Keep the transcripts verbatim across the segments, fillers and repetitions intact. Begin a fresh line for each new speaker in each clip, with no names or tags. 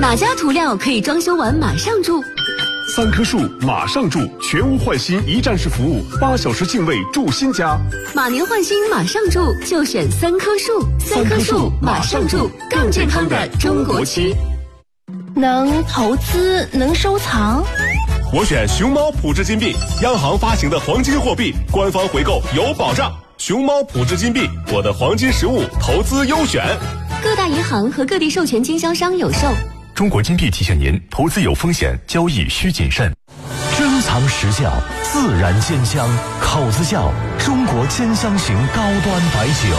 哪家涂料可以装修完马上住？
三棵树马上住，全屋换新一站式服务，八小时净位住新家。
马年换新马上住，就选三棵树。三棵树马上住，更健康的中国区。
能投资，能收藏。
我选熊猫普智金币，央行发行的黄金货币，官方回购有保障。熊猫普智金币，我的黄金实物投资优选。
各大银行和各地授权经销商有售。
中国金币提醒您，投资有风险，交易需谨慎。
珍藏实窖，自然煎香，口子窖，中国煎香型高端白酒。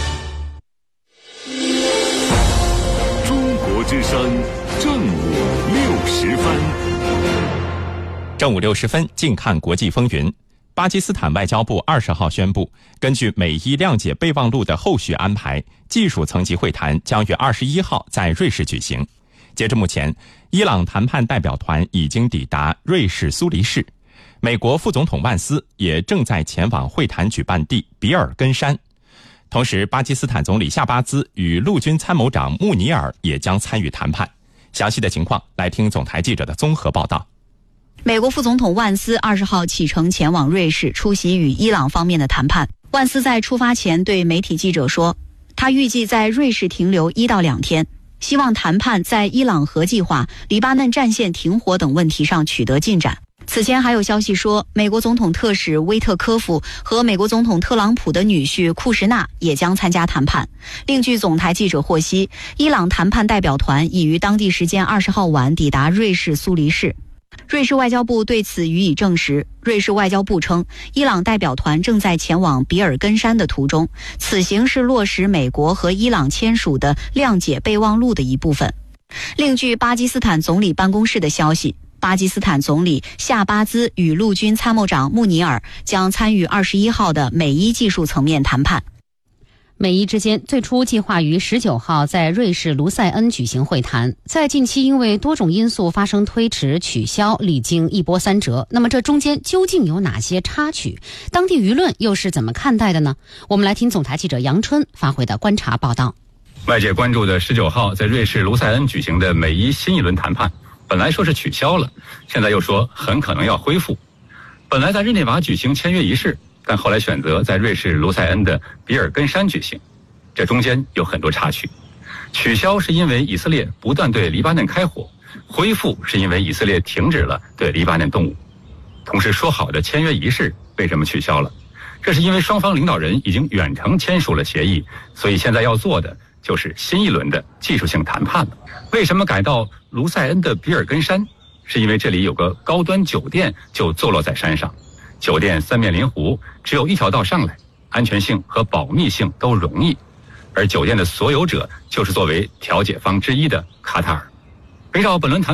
中国之声，正午六时分。
正午六十分，静看国际风云。巴基斯坦外交部二十号宣布，根据美伊谅解备忘录的后续安排，技术层级会谈将于二十一号在瑞士举行。截至目前，伊朗谈判代表团已经抵达瑞士苏黎世，美国副总统万斯也正在前往会谈举办地比尔根山。同时，巴基斯坦总理夏巴兹与陆军参谋长穆尼尔也将参与谈判。详细的情况，来听总台记者的综合报道。
美国副总统万斯二十号启程前往瑞士，出席与伊朗方面的谈判。万斯在出发前对媒体记者说，他预计在瑞士停留一到两天，希望谈判在伊朗核计划、黎巴嫩战线停火等问题上取得进展。此前还有消息说，美国总统特使威特科夫和美国总统特朗普的女婿库什纳也将参加谈判。另据总台记者获悉，伊朗谈判代表团已于当地时间二十号晚抵达瑞士苏黎世。瑞士外交部对此予以证实。瑞士外交部称，伊朗代表团正在前往比尔根山的途中，此行是落实美国和伊朗签署的谅解备忘录的一部分。另据巴基斯坦总理办公室的消息，巴基斯坦总理夏巴兹与陆军参谋长穆尼尔将参与二十一号的美伊技术层面谈判。
美伊之间最初计划于十九号在瑞士卢塞恩举行会谈，在近期因为多种因素发生推迟、取消，历经一波三折。那么这中间究竟有哪些插曲？当地舆论又是怎么看待的呢？我们来听总台记者杨春发回的观察报道。
外界关注的十九号在瑞士卢塞恩举行的美伊新一轮谈判，本来说是取消了，现在又说很可能要恢复。本来在日内瓦举行签约仪式，但后来选择在瑞士卢塞恩的比尔根山举行，这中间有很多插曲。取消是因为以色列不断对黎巴嫩开火，恢复是因为以色列停止了对黎巴嫩动武。同时说好的签约仪式为什么取消了？这是因为双方领导人已经远程签署了协议，所以现在要做的就是新一轮的技术性谈判了。为什么改到卢塞恩的比尔根山？是因为这里有个高端酒店就坐落在山上，酒店三面临湖，只有一条道上来，安全性和保密性都容易。而酒店的所有者就是作为调解方之一的卡塔尔。围绕本轮谈